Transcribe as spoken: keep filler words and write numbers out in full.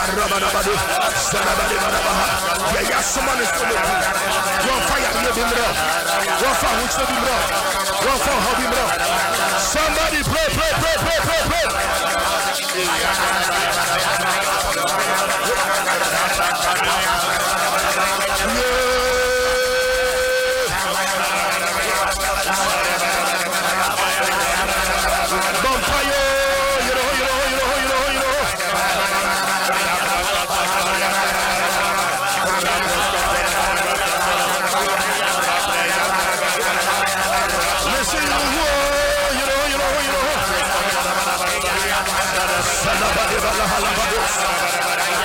Rabadabadu, Sarabadi Badabaha. Yeah, yeah, someone is still with you. One fire, you be bro. One fire, which will be bro. One fire, how be bro. Somebody pray, pray, pray, pray, pray.